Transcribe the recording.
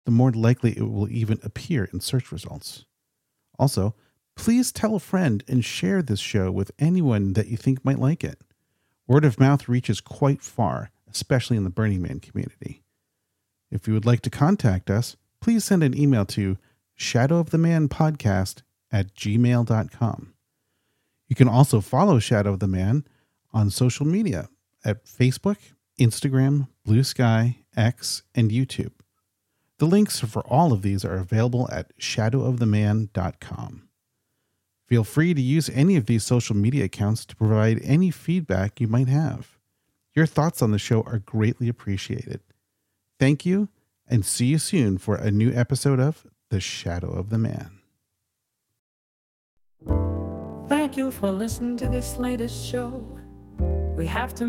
the more likely it will even appear in search results. Also, please tell a friend and share this show with anyone that you think might like it. Word of mouth reaches quite far, especially in the Burning Man community. If you would like to contact us, please send an email to shadowofthemanpodcast@gmail.com. You can also follow Shadow of the Man on social media at Facebook, Instagram, Blue Sky, X, and YouTube. The links for all of these are available at shadowoftheman.com. Feel free to use any of these social media accounts to provide any feedback you might have. Your thoughts on the show are greatly appreciated. Thank you, and see you soon for a new episode of The Shadow of the Man. Thank you for listening to this latest show. We have to